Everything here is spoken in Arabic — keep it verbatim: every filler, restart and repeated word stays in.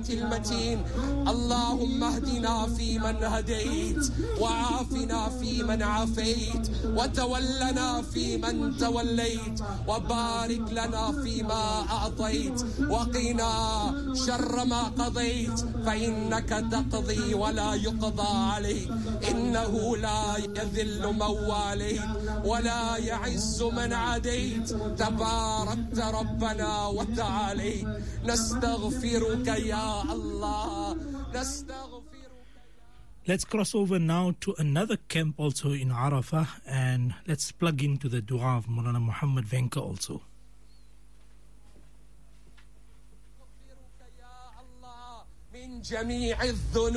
المتين. اللهم اهدنا فيمن هديت، وعافنا فيمن عافيت، وتولنا فيمن توليت، وبارك لنا فيما أعطيت، وقنا شر ما قضيت، فإنك تقضي ولا يقضى عليك، إنه لا يذل من واليت ولا يعز من عاديت، تباركت ربنا وتعاليت. نستغفرك يا الله، نستغفرك. Let's cross over now to another camp also in Arafah, and let's plug into the dua of Maulana Muhammad Venka also. من جميع الذنوب